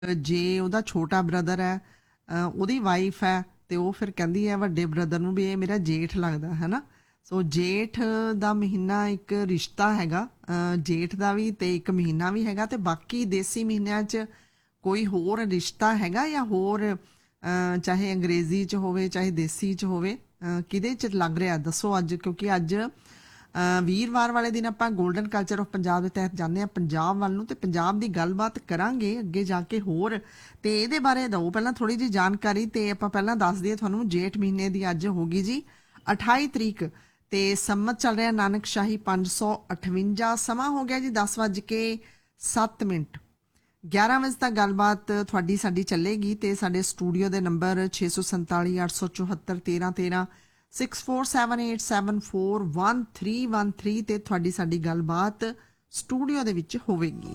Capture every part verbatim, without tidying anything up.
जे ਉਹਦਾ ਛੋਟਾ ਬ੍ਰਦਰ ਹੈ, ਅ, ਉਹਦੀ ਵਾਈਫ ਹੈ, ਤੇ ਉਹ ਫਿਰ ਕਹਿੰਦੀ ਹੈ ਵੱਡੇ ਬ੍ਰਦਰ ਨੂੰ ਵੀ ਇਹ ਮੇਰਾ ਜੇਠ ਲੱਗਦਾ ਹੈ ਨਾ। ਸੋ ਜੇਠ ਦਾ ਮਹੀਨਾ ਇੱਕ ਰਿਸ਼ਤਾ ਹੈਗਾ, ਅ, ਜੇਠ ਦਾ ਵੀ ਤੇ ਇੱਕ ਮਹੀਨਾ ਵੀ ਹੈਗਾ, ਤੇ ਬਾਕੀ ਦੇਸੀ ਮਹੀਨਿਆਂ 'ਚ ਕੋਈ ਹੋਰ ਰਿਸ਼ਤਾ ਹੈਗਾ ਜਾਂ ਹੋਰ, ਅ, ਚਾਹੇ ਅੰਗਰੇਜ਼ੀ 'ਚ ਹੋਵੇ ਚਾਹੇ ਦੇਸੀ 'ਚ ਹੋਵੇ, ਅ, ਕਿਹਦੇ 'ਚ ਲੱਗ ਰਿਹਾ ਦੱਸੋ ਅੱਜ, ਕਿਉਂਕਿ ਅੱਜ ਅ, ਵੀਰਵਾਰ ਵਾਲੇ ਦਿਨ ਆਪਾਂ ਗੋਲਡਨ ਕਲਚਰ ਆਫ ਪੰਜਾਬ ਦੇ ਤਹਿਤ ਜਾਂਦੇ ਹਾਂ ਪੰਜਾਬ ਵੱਲ ਨੂੰ, ਤੇ ਪੰਜਾਬ ਦੀ ਗੱਲਬਾਤ ਕਰਾਂਗੇ ਅੱਗੇ ਜਾ ਕੇ ਹੋਰ। ਤੇ ਇਹਦੇ ਬਾਰੇ ਦਿਓ ਪਹਿਲਾਂ ਥੋੜੀ ਜਿਹੀ ਜਾਣਕਾਰੀ, ਤੇ ਆਪਾਂ ਪਹਿਲਾਂ ਦੱਸ ਦਈਏ ਤੁਹਾਨੂੰ ਜੇਠ ਮਹੀਨੇ ਦੀ ਅੱਜ ਹੋ ਗਈ ਜੀ ਅਠਾਈ ਤਰੀਕ, ਤੇ ਸੰਮਤ ਚੱਲ ਰਿਹਾ ਨਾਨਕ ਸ਼ਾਹੀ ਪੰਜ ਸੌ ਅਠਵੰਜਾ, ਸਮਾਂ ਹੋ ਗਿਆ ਜੀ ਦਸ ਵੱਜ ਕੇ ਸੱਤ ਮਿੰਟ। ਗਿਆਰਾਂ ਵਜੇ ਤੱਕ ਗੱਲਬਾਤ ਤੁਹਾਡੀ ਸਾਡੀ ਚੱਲੇਗੀ, ਤੇ ਸਾਡੇ ਸਟੂਡੀਓ ਦੇ ਨੰਬਰ ਛੇ ਸੌ ਸੰਤਾਲੀ ਅੱਠ ਸੌ ਚੁਹੱਤਰ ਤੇਰਾਂ ਤੇਰਾਂ, six four seven eight seven four one three one three, ਤੇ ਤੁਹਾਡੀ ਸਾਡੀ ਗੱਲਬਾਤ ਸਟੂਡੀਓ ਦੇ ਵਿੱਚ ਹੋਵੇਗੀ।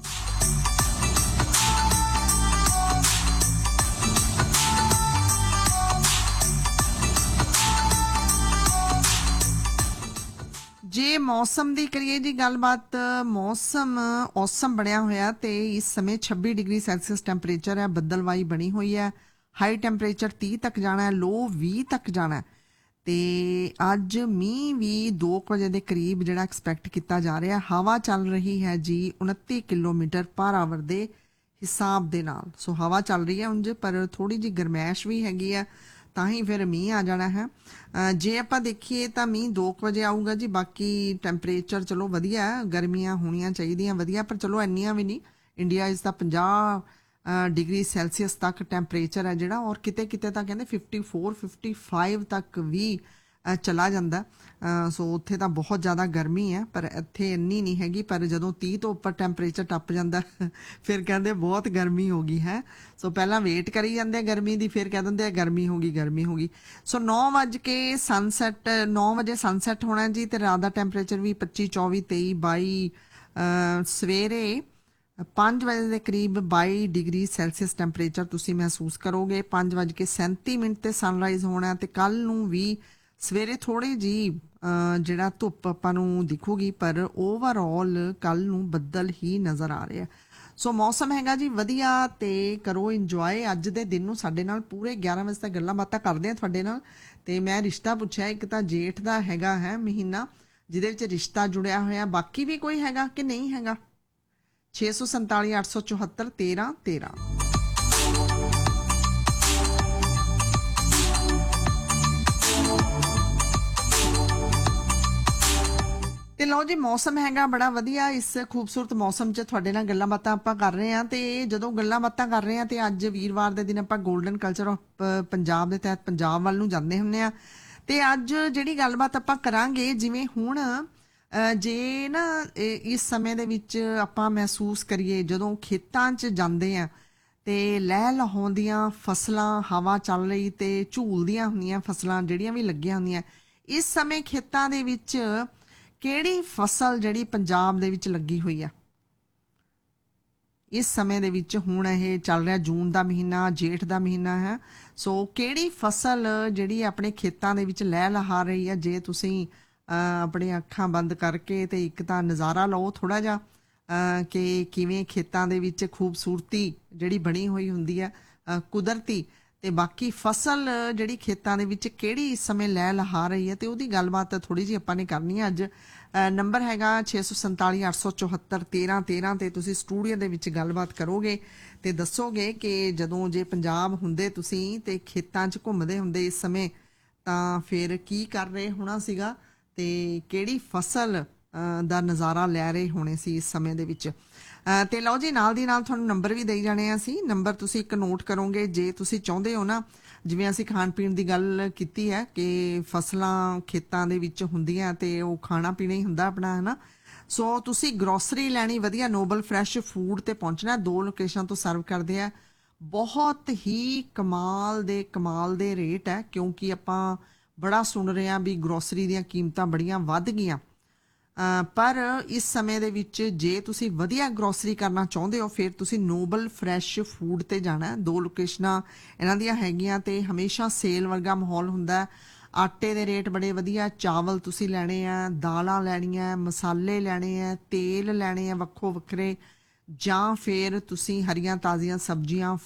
ਜੇ ਮੌਸਮ ਦੀ ਕਰੀਏ ਜੀ ਗੱਲਬਾਤ, ਮੌਸਮ ਔਸਮ ਬਣਿਆ ਹੋਇਆ, ਤੇ ਇਸ ਸਮੇਂ ਛੱਬੀ ਡਿਗਰੀ ਸੈਲਸੀਅਸ ਟੈਂਪਰੇਚਰ ਹੈ, ਬੱਦਲਵਾਈ ਬਣੀ ਹੋਈ ਹੈ, ਹਾਈ ਟੈਂਪਰੇਚਰ ਤੀਹ ਤੱਕ ਜਾਣਾ ਹੈ, ਲੋ ਵੀਹ ਤੱਕ ਜਾਣਾ ਹੈ, ਤੇ ਅੱਜ ਮੀਂਹ ਵੀ ਦੋ ਕੁ ਵਜੇ ਦੇ ਕਰੀਬ ਜਿਹੜਾ ਐਕਸਪੈਕਟ ਕੀਤਾ ਜਾ ਰਿਹਾ। ਹਵਾ ਚੱਲ ਰਹੀ ਹੈ ਜੀ ਉਨੱਤੀ ਕਿਲੋਮੀਟਰ ਪਰ ਆਵਰ ਦੇ ਹਿਸਾਬ ਦੇ ਨਾਲ, ਸੋ ਹਵਾ ਚੱਲ ਰਹੀ ਹੈ ਉਂਝ, ਪਰ ਥੋੜੀ ਜਿਹੀ ਗਰਮੈਸ਼ ਵੀ ਹੈਗੀ ਆ, ਤਾਂ ਹੀ ਫਿਰ ਮੀਂਹ ਆ ਜਾਣਾ ਹੈ। ਅ, ਜੇ ਆਪਾਂ ਦੇਖੀਏ ਤਾਂ ਮੀਂਹ ਦੋ ਕੁ ਵਜੇ ਆਊਗਾ ਜੀ, ਬਾਕੀ ਟੈਂਪਰੇਚਰ ਚਲੋ ਵਧੀਆ, ਗਰਮੀਆਂ ਹੋਣੀਆਂ ਚਾਹੀਦੀਆਂ ਵਧੀਆ, ਪਰ ਚਲੋ ਇੰਨੀਆਂ ਵੀ ਨਹੀਂ। ਇੰਡੀਆ ਇਸ ਦਾ ਪੰਜਾਹ ਡਿਗਰੀ ਸੈਲਸੀਅਸ ਤੱਕ ਟੈਂਪਰੇਚਰ ਹੈ ਜਿਹੜਾ, ਔਰ ਕਿਤੇ ਕਿਤੇ ਤਾਂ ਕਹਿੰਦੇ ਫਿਫਟੀ ਫੋਰ ਫਿਫਟੀ ਫਾਈਵ ਤੱਕ ਵੀ ਚਲਾ ਜਾਂਦਾ। ਸੋ ਉੱਥੇ ਤਾਂ ਬਹੁਤ ਜ਼ਿਆਦਾ ਗਰਮੀ ਹੈ, ਪਰ ਇੱਥੇ ਇੰਨੀ ਨਹੀਂ ਹੈਗੀ, ਪਰ ਜਦੋਂ ਤੀਹ ਤੋਂ ਉੱਪਰ ਟੈਂਪਰੇਚਰ ਟੱਪ ਜਾਂਦਾ ਫਿਰ ਕਹਿੰਦੇ ਬਹੁਤ ਗਰਮੀ ਹੋ ਗਈ ਹੈ। ਸੋ ਪਹਿਲਾਂ ਵੇਟ ਕਰੀ ਜਾਂਦੇ ਗਰਮੀ ਦੀ, ਫਿਰ ਕਹਿ ਦਿੰਦੇ ਆ ਗਰਮੀ ਹੋ ਗਈ ਗਰਮੀ ਹੋ ਗਈ। ਸੋ ਨੌ ਵੱਜ ਕੇ ਸਨਸੈਟ, ਨੌ ਵਜੇ ਸਨਸੈਟ ਹੋਣਾ ਜੀ, ਤੇ ਰਾਤ ਦਾ ਟੈਂਪਰੇਚਰ ਵੀ ਪੱਚੀ ਚੌਵੀ ਤੇਈ ਬਾਈ, ਸਵੇਰੇ ਪੰਜ ਵਜੇ ਦੇ ਕਰੀਬ ਬਾਈ ਡਿਗਰੀ ਸੈਲਸੀਅਸ ਟੈਂਪਰੇਚਰ ਤੁਸੀਂ ਮਹਿਸੂਸ ਕਰੋਗੇ। ਪੰਜ ਵੱਜ ਕੇ ਸੈਂਤੀ ਮਿੰਟ ਤੇ ਸਨਰਾਈਜ਼ ਹੋਣਾ, ਤੇ ਕੱਲ ਨੂੰ ਵੀ ਸਵੇਰੇ ਥੋੜੀ ਜੀ ਜਿਹੜਾ ਧੁੱਪ ਆਪਾਂ ਨੂੰ ਦਿਖੂਗੀ, ਪਰ ਓਵਰਆਲ ਕੱਲ ਨੂੰ ਬੱਦਲ ਹੀ ਨਜ਼ਰ ਆ ਰਿਹਾ। ਸੋ ਮੌਸਮ ਹੈਗਾ ਜੀ ਵਧੀਆ, ਤੇ ਕਰੋ ਇੰਜੋਏ ਅੱਜ ਦੇ ਦਿਨ ਨੂੰ ਸਾਡੇ ਨਾਲ। ਪੂਰੇ ਗਿਆਰਾਂ ਵਜੇ ਤੱਕ ਗੱਲਾਂ ਬਾਤਾਂ ਕਰਦੇ ਆ ਤੁਹਾਡੇ ਨਾਲ, ਤੇ ਮੈਂ ਰਿਸ਼ਤਾ ਪੁੱਛਿਆ, ਇੱਕ ਤਾਂ ਜੇਠ ਦਾ ਹੈਗਾ ਹੈ ਮਹੀਨਾ ਜਿਹਦੇ ਵਿੱਚ ਰਿਸ਼ਤਾ ਜੁੜਿਆ ਹੋਇਆ, ਬਾਕੀ ਵੀ ਕੋਈ ਹੈਗਾ ਕਿ ਨਹੀਂ ਹੈਗਾ। ਛੇ ਸੌ ਸੰਤਾਲੀ ਅੱਠ ਸੌ ਚੁਹੱਤਰ ਤੇਰਾਂ ਤੇਰਾਂ। ਤੇ ਲਓ ਜੀ ਮੌਸਮ ਹੈਗਾ ਬੜਾ ਵਧੀਆ, ਇਸ ਖੂਬਸੂਰਤ ਮੌਸਮ 'ਚ ਤੁਹਾਡੇ ਨਾਲ ਗੱਲਾਂ ਬਾਤਾਂ ਆਪਾਂ ਕਰ ਰਹੇ ਹਾਂ। ਤੇ ਜਦੋਂ ਗੱਲਾਂ ਬਾਤਾਂ ਕਰ ਰਹੇ ਹਾਂ, ਤੇ ਅੱਜ ਵੀਰਵਾਰ ਦੇ ਦਿਨ ਆਪਾਂ ਗੋਲਡਨ ਕਲਚਰ ਆਫ ਪੰਜਾਬ ਦੇ ਤਹਿਤ ਪੰਜਾਬ ਵੱਲ ਨੂੰ ਜਾਂਦੇ ਹੁੰਦੇ ਆ। ਤੇ ਅੱਜ ਜਿਹੜੀ ਗੱਲਬਾਤ ਆਪਾਂ ਕਰਾਂਗੇ, ਜਿਵੇਂ ਹੁਣ ਜੇ ਨਾ ਇਸ ਸਮੇਂ ਦੇ ਵਿੱਚ ਆਪਾਂ ਮਹਿਸੂਸ ਕਰੀਏ, ਜਦੋਂ ਖੇਤਾਂ 'ਚ ਜਾਂਦੇ ਆ ਤੇ ਲਹਿ ਲਹਾਉਂਦੀਆਂ ਫਸਲਾਂ, ਹਵਾ ਚੱਲ ਰਹੀ ਤੇ ਝੂਲਦੀਆਂ ਹੁੰਦੀਆਂ ਫਸਲਾਂ ਜਿਹੜੀਆਂ ਵੀ ਲੱਗੀਆਂ ਹੁੰਦੀਆਂ, ਇਸ ਸਮੇਂ ਖੇਤਾਂ ਦੇ ਵਿੱਚ ਕਿਹੜੀ ਫਸਲ ਜਿਹੜੀ ਪੰਜਾਬ ਦੇ ਵਿੱਚ ਲੱਗੀ ਹੋਈ ਆ ਇਸ ਸਮੇਂ ਦੇ ਵਿੱਚ? ਹੁਣ ਇਹ ਚੱਲ ਰਿਹਾ ਜੂਨ ਦਾ ਮਹੀਨਾ, ਜੇਠ ਦਾ ਮਹੀਨਾ ਹੈ। ਸੋ ਕਿਹੜੀ ਫਸਲ ਜਿਹੜੀ ਆਪਣੇ ਖੇਤਾਂ ਦੇ ਵਿੱਚ ਲਹਿ ਲਹਾ ਰਹੀ ਹੈ? ਜੇ ਤੁਸੀਂ ਆਪਣੀਆਂ ਅੱਖਾਂ ਬੰਦ ਕਰਕੇ ਤੇ ਇੱਕ ਤਾਂ ਨਜ਼ਾਰਾ ਲਓ ਥੋੜਾ ਜਿਹਾ, ਕਿ ਕਿਵੇਂ ਖੇਤਾਂ ਦੇ ਵਿੱਚ ਖੂਬਸੂਰਤੀ ਜਿਹੜੀ ਬਣੀ ਹੋਈ ਹੁੰਦੀ ਹੈ ਕੁਦਰਤੀ, ਤੇ ਬਾਕੀ ਫਸਲ ਜਿਹੜੀ ਖੇਤਾਂ ਦੇ ਵਿੱਚ ਕਿਹੜੀ ਇਸ ਸਮੇਂ ਲੈ ਲਹਾ ਰਹੀ ਹੈ, ਤੇ ਉਹਦੀ ਗੱਲਬਾਤ ਥੋੜੀ ਜਿਹੀ ਆਪਾਂ ਨੇ ਕਰਨੀ ਹੈ ਅੱਜ। ਨੰਬਰ ਹੈਗਾ ਛੇ ਸੌ ਸੰਤਾਲੀ ਅੱਠ ਸੌ ਚੁਹੱਤਰ ਤੇਰਾਂ ਤੇਰਾਂ, ਤੇ ਤੁਸੀਂ ਸਟੂਡੀਓ ਦੇ ਵਿੱਚ ਗੱਲਬਾਤ ਕਰੋਗੇ ਤੇ ਦੱਸੋਗੇ ਕਿ ਜਦੋਂ ਜੇ ਪੰਜਾਬ ਹੁੰਦੇ ਤੁਸੀਂ ਤੇ ਖੇਤਾਂ 'ਚ ਘੁੰਮਦੇ ਹੁੰਦੇ ਇਸ ਸਮੇਂ, ਤਾਂ ਫਿਰ ਕੀ ਕਰ ਰਹੇ ਹੋਣਾ ਸੀਗਾ, ਤੇ ਕਿਹੜੀ ਫਸਲ ਦਾ ਨਜ਼ਾਰਾ ਲੈ ਰਹੇ ਹੋਣੇ ਸੀ ਇਸ ਸਮੇਂ ਦੇ ਵਿੱਚ। ਤੇ ਲਓ ਜੀ ਨਾਲ ਦੀ ਨਾਲ ਤੁਹਾਨੂੰ ਨੰਬਰ ਵੀ ਦੇਈ ਜਾਣੇ ਆ ਅਸੀਂ, ਨੰਬਰ ਤੁਸੀਂ ਇੱਕ ਨੋਟ ਕਰੋਗੇ ਜੇ ਤੁਸੀਂ ਚਾਹੁੰਦੇ ਹੋ ਨਾ, ਜਿਵੇਂ ਅਸੀਂ ਖਾਣ ਪੀਣ ਦੀ ਗੱਲ ਕੀਤੀ ਹੈ ਕਿ ਫਸਲਾਂ ਖੇਤਾਂ ਦੇ ਵਿੱਚ ਹੁੰਦੀਆਂ ਤੇ ਉਹ ਖਾਣਾ ਪੀਣਾ ਹੀ ਹੁੰਦਾ ਆਪਣਾ, ਹੈ ਨਾ। ਸੋ ਤੁਸੀਂ ਗਰੋਸਰੀ ਲੈਣੀ ਵਧੀਆ, ਨੋਬਲ ਫਰੈਸ਼ ਫੂਡ ਤੇ ਪਹੁੰਚਣਾ। ਦੋ ਲੋਕੇਸ਼ਨ ਤੋਂ ਸਰਵ ਕਰਦੇ ਆ, ਬਹੁਤ ਹੀ ਕਮਾਲ ਦੇ ਕਮਾਲ ਦੇ ਰੇਟ ਹੈ, ਕਿਉਂਕਿ ਆਪਾਂ ਬੜਾ ਸੁਣ ਰਹੇ ਹਾਂ ਵੀ ਗਰੋਸਰੀ ਦੀਆਂ ਕੀਮਤਾਂ ਬੜੀਆਂ ਵੱਧ ਗਈਆਂ। ਪਰ ਇਸ ਸਮੇਂ ਦੇ ਵਿੱਚ ਜੇ ਤੁਸੀਂ ਵਧੀਆ ਗਰੋਸਰੀ ਕਰਨਾ ਚਾਹੁੰਦੇ ਹੋ, ਫਿਰ ਤੁਸੀਂ ਨੋਬਲ ਫਰੈਸ਼ ਫੂਡ 'ਤੇ ਜਾਣਾ। ਦੋ ਲੋਕੇਸ਼ਨਾਂ ਇਹਨਾਂ ਦੀਆਂ ਹੈਗੀਆਂ, ਤੇ ਹਮੇਸ਼ਾ ਸੇਲ ਵਰਗਾ ਮਾਹੌਲ ਹੁੰਦਾ। ਆਟੇ ਦੇ ਰੇਟ ਬੜੇ ਵਧੀਆ, ਚਾਵਲ ਤੁਸੀਂ ਲੈਣੇ ਆ, ਦਾਲਾਂ ਲੈਣੀਆਂ, ਮਸਾਲੇ ਲੈਣੇ ਆ, ਤੇਲ ਲੈਣੇ ਆ ਵੱਖੋ ਵੱਖਰੇ, ਜਾਂ ਫਿਰ ਤੁਸੀਂ ਹਰੀਆਂ ਤਾਜ਼ੀਆਂ ਸਬਜ਼ੀਆਂ